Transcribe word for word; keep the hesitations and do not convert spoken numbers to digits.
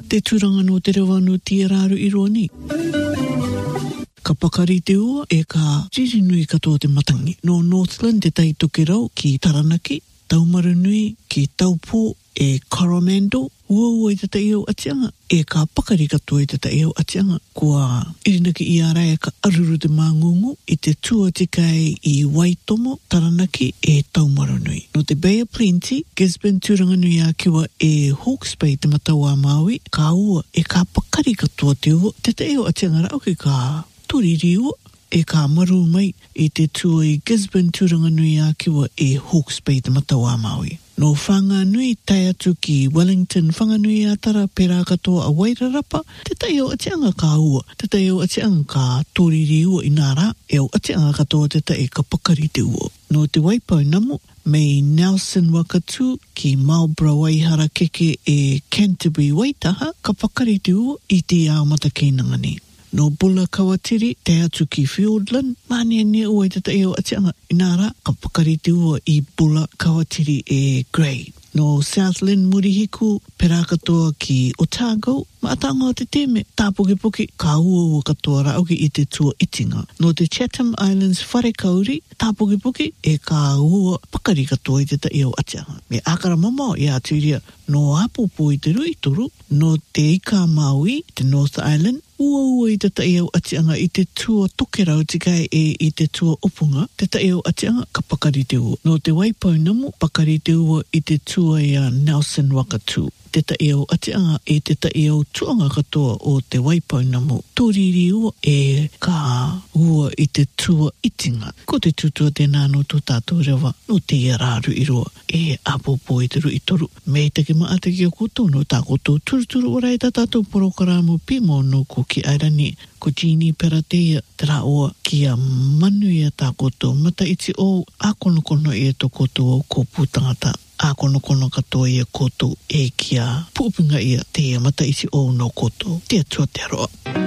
te turanga no te rewa no tia rāru i roa ni. Ka pakari te ua e ka tirinui katoa te matangi. No Northland te taitoke rau ki Taranaki, Taumarunui ki Taupō e Coromandel, ua ua i te tai au atianga, e ka pakari katoa i te tai au atianga, kua irinaki i ara e ka aruru te māngungu i te tua te kai i Waitomo, Taranaki e Taumarunui. No te Bay of Plenty, Gisborne Turanganui a kiwa e Hawke's Bay te matau a Maui, ka ua e ka pakari katoa te ua, te tai au atianga rau ki ka turiri ua, e ka maru mai i te tua i Gisborne Turanganui a kiwa e Hawke's Bay te matau a Maui. No Whanganui tai atu ki Wellington, Whanganui a tara pera katoa a Wairarapa, te tai o atianga ka ua, te tai o atianga ka tōriri ua i nara, e o atianga katoa te tai ka pakari te ua. No te Waipau Namu, mei Nelson Wakatu ki Marlborough Waihara keke e Canterbury Waitaha, ka pakari te ua i te ao mata keinangani. No Bulla Kawatiri, te atu ki Fiordland, mania nea ua i te tai o atianga inara, ka pakari te ua i Bulla Kawatiri e Grey. No Southland Murihiku, pera katoa ki Otago, ma atanga o te teme, tāpoke-poke, ka ua ua katoa rauki i te tua itinga. No te Chatham Islands Wharekauri, tāpoke-poke, e ka ua pakari katoa i te tai o atianga. Me akara mama i aturia, no apopo i te rui toru, no te Ika Maui, te North Island, ua ua i te tai au atianga i te tua toke rau tikai e i te tua opunga, te tai au atianga ka pakari te ua. No te Waipau Namu, pakari te ua i te tua i a Nelson Wakatu. Te tai au atianga e te tai au tuanga katoa o te Waipau Namu. Tōriri ua e ka ua i te tua itinga. Ko te tutua tēnā no tō tātou rewa, no te rāru i roa e apopo i te rui toru. Me te ke maa te ki o koto no tā koto turuturu ora i tā tātou porokaramu pimo no ko ki airani. Ko Jeannie Peratea te rā oa ki a manu i a tā koto mata iti o a kono kono i a tō koto o ko pūtangata. A kono kono katoa i a koto e ki a pūpinga i a te mata iti o no koto. Te atua te aroa.